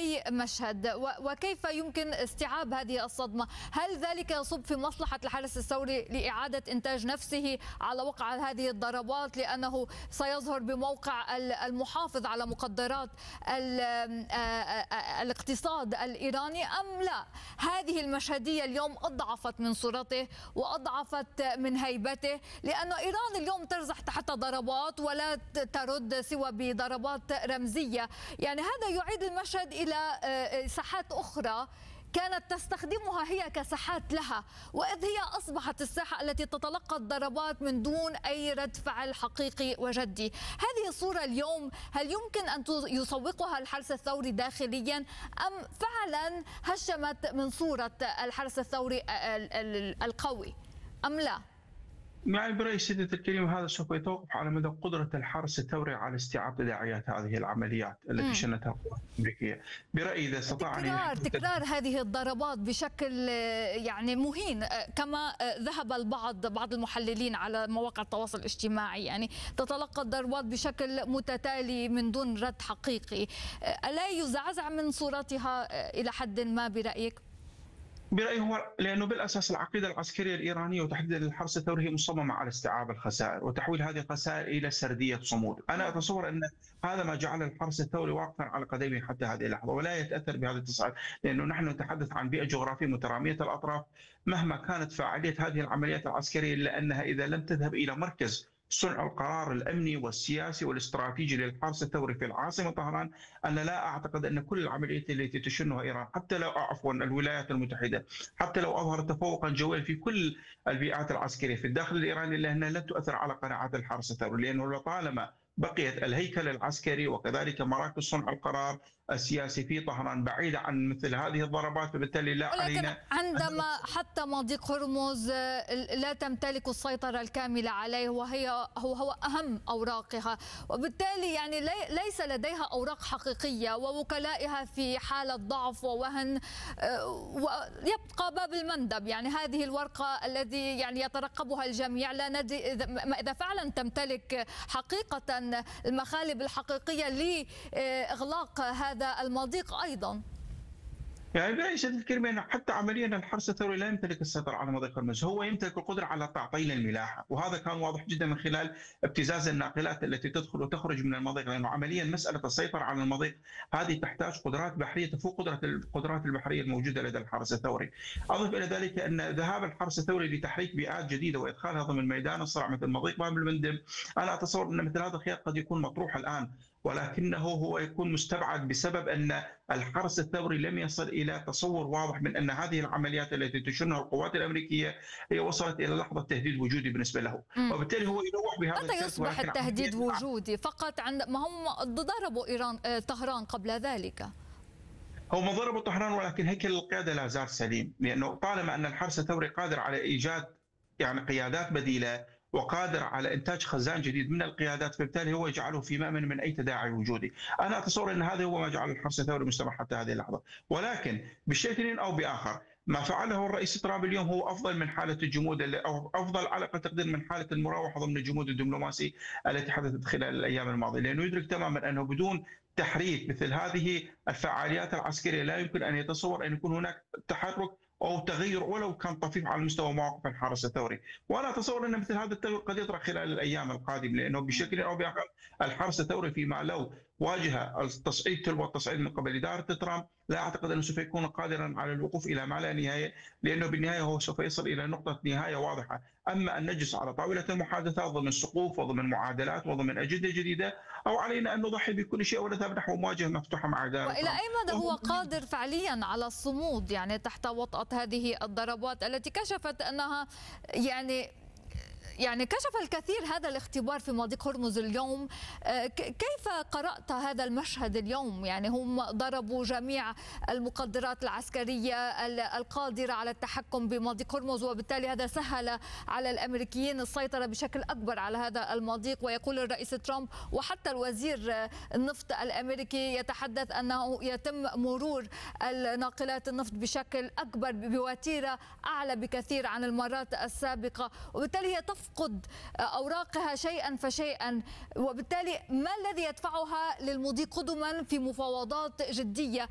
أي مشهد، وكيف يمكن استيعاب هذه الصدمة؟ هل ذلك يصب في مصلحة الحرس الثوري لإعادة إنتاج نفسه على وقع هذه الضربات، لأنه سيظهر بموقع المحافظ على مقدرات الاقتصاد الإيراني، أم لا؟ هذه المشهدية اليوم أضعفت من صورته وأضعفت من هيبته، لأن إيران اليوم ترزح تحت ضربات ولا ترد سوى بضربات رمزية. يعني هذا يعيد المشهد إلى ساحات أخرى كانت تستخدمها هي كساحات لها، وإذ هي أصبحت الساحة التي تتلقى الضربات من دون أي رد فعل حقيقي وجدي. هذه الصورة اليوم هل يمكن أن يسوقها الحرس الثوري داخليا، أم فعلا هشمت من صورة الحرس الثوري القوي أم لا؟ يعني برأي سيدة الكريمة هذا سوف يتوقف على مدى قدرة الحرس الثوري على استيعاب تداعيات هذه العمليات التي شنتها القوات الأمريكية. برأيي إذا استطاع تكرار هذه الضربات بشكل يعني مهين، كما ذهب بعض المحللين على مواقع التواصل الاجتماعي، يعني تتلقى الضربات بشكل متتالي من دون رد حقيقي، ألا يزعزع من صورتها إلى حد ما برأيك؟ برأيي هو لأنه بالأساس العقيدة العسكرية الإيرانية وتحديدا الحرس الثوري هي مصممة على استيعاب الخسائر وتحويل هذه الخسائر إلى سردية صمود. أنا أتصور أن هذا ما جعل الحرس الثوري واقفا على قدمه حتى هذه اللحظة ولا يتأثر بهذا التصعيد، لأنه نحن نتحدث عن بيئة جغرافية مترامية الأطراف. مهما كانت فاعلية هذه العمليات العسكرية إلا أنها إذا لم تذهب إلى مركز صنع القرار الامني والسياسي والاستراتيجي للحرس الثوري في العاصمه طهران، انا لا اعتقد ان كل العمليات التي تشنها ايران حتى لو الولايات المتحده حتى لو اظهرت تفوقا جويا في كل البيئات العسكريه في الداخل الايراني، الا انها لن تؤثر على قناعات الحرس الثوري، لانه لطالما بقيت الهيكل العسكري وكذلك مراكز صنع القرار السياسي في طهران بعيدة عن مثل هذه الضربات، فبالتالي لا علينا. عندما حتى مضيق هرمز لا تمتلك السيطرة الكاملة عليه هو أهم أوراقها، وبالتالي يعني ليس لديها أوراق حقيقية ووكلائها في حالة ضعف ووهن، ويبقى باب المندب، يعني هذه الورقة الذي يعني يترقبها الجميع. لا ندري إذا فعلا تمتلك حقيقة المخالب الحقيقية لإغلاق هذا المضيق أيضا. يعني برأيي سيد الكريمة حتى عمليا الحرس الثوري لا يمتلك السيطرة على مضيق هرمز، هو يمتلك القدرة على تعطيل الملاحة، وهذا كان واضح جدا من خلال ابتزاز الناقلات التي تدخل وتخرج من المضيق، لأنه عمليا مسألة السيطرة على المضيق هذه تحتاج قدرات بحرية تفوق القدرات البحرية الموجودة لدى الحرس الثوري. أضف إلى ذلك أن ذهاب الحرس الثوري لتحريك بيئات جديدة وإدخالها ضمن ميدان الصراع مثل مضيق باب المندب، أنا أتصور أن مثل هذا الخيار قد يكون مطروح الآن، ولكنه هو يكون مستبعد بسبب أن الحرس الثوري لم يصل إلى تصور واضح من أن هذه العمليات التي تشنها القوات الأمريكية هي وصلت إلى لحظة تهديد وجودي بالنسبة له، وبالتالي هو يلوح بهذا متى يصبح التهديد وجودي؟ فقط ما هم ضربوا طهران قبل ذلك. هم ضربوا طهران ولكن هيكل القيادة لا زال سليم، لأنه طالما أن الحرس الثوري قادر على إيجاد يعني قيادات بديلة وقادر على إنتاج خزان جديد من القيادات، فبالتالي هو يجعله في مأمن من أي تداعي وجودي. أنا أتصور أن هذا هو ما جعل الحرس الثوري مستمر حتى هذه اللحظة، ولكن بشكل أو بآخر ما فعله الرئيس ترامب اليوم هو أفضل من حالة الجمود أو أفضل على أقل تقدير من حالة المراوحة ضمن الجمود الدبلوماسي التي حدثت خلال الأيام الماضية، لأنه يدرك تماما أنه بدون تحريك مثل هذه الفعاليات العسكرية لا يمكن أن يتصور أن يكون هناك تحرك أو تغير ولو كان طفيف على مستوى مواقف الحرس الثوري، وأنا أتصور أن مثل هذا التغير قد يطرأ خلال الأيام القادمة، لأنه بشكل أو بآخر الحرس الثوري فيما لو واجه التصعيد تلو التصعيد من قبل إدارة ترامب لا أعتقد أنه سوف يكون قادرا على الوقوف إلى ما لا نهاية، لأنه بالنهاية هو سوف يصل إلى نقطة نهاية واضحة. أما أن نجلس على طاولة المحادثات ضمن سقوف وضمن معادلات وضمن أجندة جديدة، أو علينا أن نضحي بكل شيء ونذهب نحو مواجهة مفتوحة مع إدارة وإلى أي مدى هو قادر فعليا على الصمود يعني تحت وطأة هذه الضربات التي كشفت أنها يعني كشف الكثير هذا الاختبار في مضيق هرمز اليوم؟ كيف قرأت هذا المشهد اليوم؟ يعني هم ضربوا جميع المقدرات العسكرية القادرة على التحكم بمضيق هرمز، وبالتالي هذا سهل على الأمريكيين السيطرة بشكل أكبر على هذا المضيق. ويقول الرئيس ترامب وحتى الوزير النفط الأمريكي يتحدث أنه يتم مرور الناقلات النفط بشكل أكبر بوتيرة أعلى بكثير عن المرات السابقة، وبالتالي هي تفقد أوراقها شيئا فشيئا، وبالتالي ما الذي يدفعها للمضي قدما في مفاوضات جدية؟